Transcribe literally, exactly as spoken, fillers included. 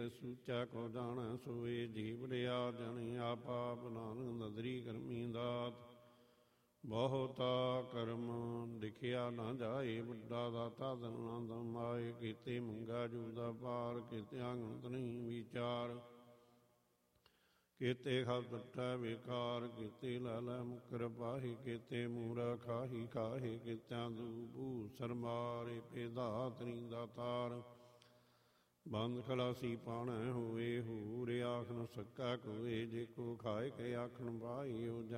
ਤੇ ਸੂਚਾ ਕੋ ਜਾਣੈ ਸੋਏ। ਜੀਵ ਰਿਆ ਜਨ ਆਪ ਆਪ ਨਾਨਕ ਨਦਰੀ ਕਰਮੀ ਦਾਤ। ਬਹੁਤਾ ਕਰਮ ਲਿਖਿਆ ਨਾ ਜਾਏ, ਵੱਡਾ ਦਾਤਾ ਦਨਾ ਦਮਾਏ। ਕੀਤੇ ਮੰਗਾ ਜੂਦਾ ਪਾਰ, ਕੀਤੇ ਅੰਗਤ ਨਹੀਂ ਵਿਚਾਰ। ਕੀਤੇ ਖਲ ਟੁੱਟੈ ਬੇਕਾਰ, ਕੀਤੇ ਲੈ ਲੈ ਮੁਕਰ ਪਾਹੀ। ਕੀਤੇ ਮੂਰਾ ਖਾਹੀ ਖਾਹੇ, ਕੀਤਿਆਂ ਦੂ ਸਰਮਾਰੇ। ਭੇਦਾਤ ਨੀ ਦਾਤਾਰ ਬੰਦ ਖਲਾਸੀ ਪਾਣੈ ਹੋਏ। ਹੂਰ ਆਖ ਨ ਸਕੈ ਕੋਏ, ਜੇ ਕੋ ਖਾਏ ਕੇ ਆਖਣ ਪਾਈ।